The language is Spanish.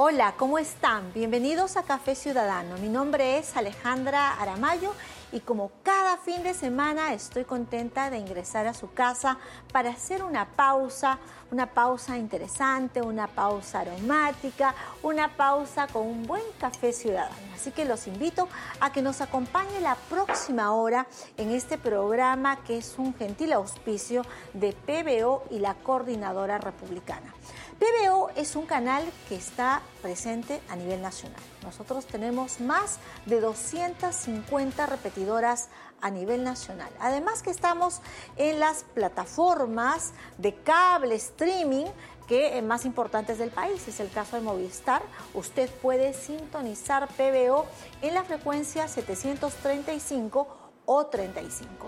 Hola, ¿cómo están? Bienvenidos a Café Ciudadano. Mi nombre es Alejandra Aramayo y como cada fin de semana estoy contenta de ingresar a su casa para hacer una pausa interesante, una pausa aromática, una pausa con un buen café ciudadano. Así que los invito a que nos acompañe la próxima hora en este programa que es un gentil auspicio de PBO y la Coordinadora Republicana. PBO es un canal que está presente a nivel nacional. Nosotros tenemos más de 250 repetidoras a nivel nacional. Además que estamos en las plataformas de cable streaming que más importantes del país. Es el caso de Movistar. Usted puede sintonizar PBO en la frecuencia 735 o 35.